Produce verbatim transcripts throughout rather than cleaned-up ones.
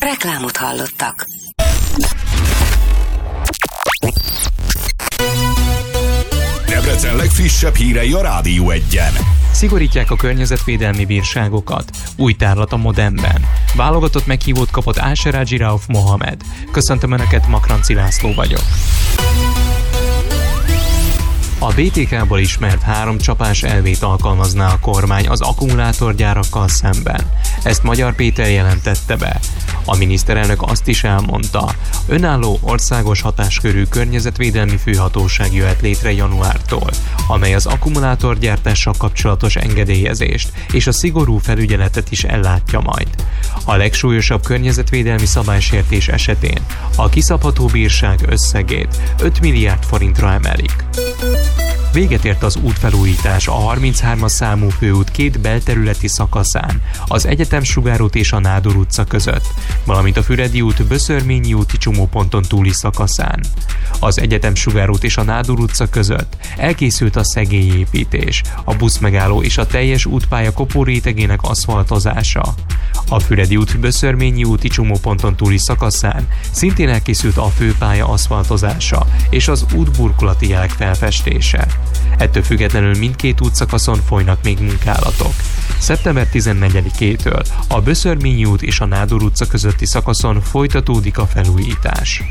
Reklámot hallottak. Debrecen legfrissebb hírei a Rádió Egyen. Szigorítják a környezetvédelmi bírságokat. Új tárlat a Modemben. Válogatott meghívót kapott Ásserágyi Rauf Mohamed. Köszöntöm Önöket, Makranci László vagyok. A bé té ká-ból ismert három csapás elvét alkalmazná a kormány az akkumulátorgyárakkal szemben. Ezt Magyar Péter jelentette be. A miniszterelnök azt is elmondta, önálló országos hatáskörű környezetvédelmi főhatóság jöhet létre januártól, amely az akkumulátorgyártással kapcsolatos engedélyezést és a szigorú felügyeletet is ellátja majd. A legsúlyosabb környezetvédelmi szabálysértés esetén a kiszabható bírság összegét öt milliárd forintra emelik. Véget ért az útfelújítás a harminchármas számú főút két belterületi szakaszán, az Egyetemsugár út és a Nádor utca között, valamint a Füredi út Böszörményi úti csomóponton túli szakaszán. Az Egyetemsugár út és a Nádor utca között elkészült a szegélyépítés, a buszmegálló és a teljes útpálya kopórétegének aszfaltozása. A Füredi út Böszörményi úti csomóponton túli szakaszán szintén elkészült a főpálya aszfaltozása és az útburkolati jelek felfestése. Ettől függetlenül mindkét útszakaszon folynak még munkálatok. szeptember tizennegyedikétől a Böszörményi út és a Nádor utca közötti szakaszon folytatódik a felújítás.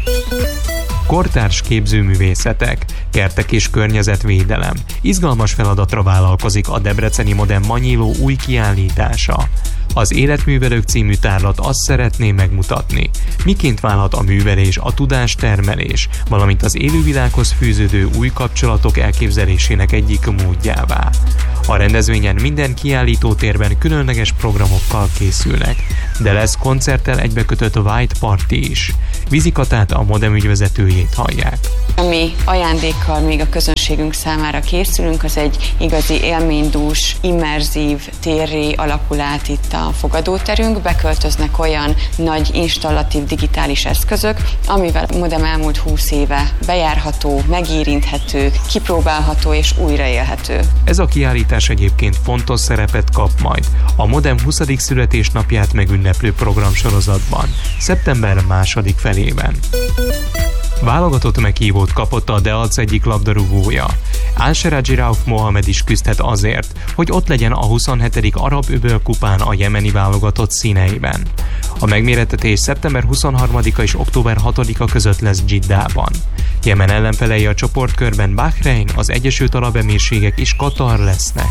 Kortárs képzőművészetek, kertek és környezetvédelem. Izgalmas feladatra vállalkozik a debreceni Modem Manyiló új kiállítása. Az Életművelők című tárlat azt szeretné megmutatni, miként válhat a művelés, a tudástermelés, valamint az élővilághoz fűződő új kapcsolatok elképzelésének egyik módjává. A rendezvényen minden kiállítótérben különleges programokkal készülnek, de lesz koncerttel egybekötött White Party is. Vizikatát, a Modem ügyvezetőjét hallják. Ami ajándékkal még a közönségünk számára készülünk, az egy igazi élménydús, immerzív térré alakul át itt a fogadóterünk. Beköltöznek olyan nagy installatív digitális eszközök, amivel a Modem elmúlt húsz éve bejárható, megérinthető, kipróbálható és újraélhető. Ez a kiállítás egyébként fontos szerepet kap majd a Modem huszadik születésnapját megünneplő programsorozatban, szeptember második felében. Válogatott meghívót kapott a Deac egyik labdarúgója. Ásserágyi Rauf Mohamed is küzdhet azért, hogy ott legyen a huszonhetedik Arab-öböl kupán a jemeni válogatott színeiben. A megmérettetés szeptember huszonharmadika és október hatodika között lesz Dzsiddában. Jemen ellenfelei a csoportkörben Bahrein, az Egyesült Arab Emírségek és Katar lesznek.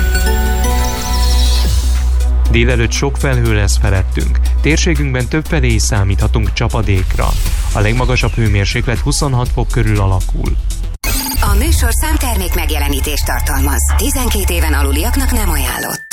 Délelőtt sok felhő lesz felettünk. Térségünkben többfelé is számíthatunk csapadékra. A legmagasabb hőmérséklet huszonhat fok körül alakul. A műsorszám termék megjelenítést tartalmaz. tizenkét éven aluliaknak nem ajánlott.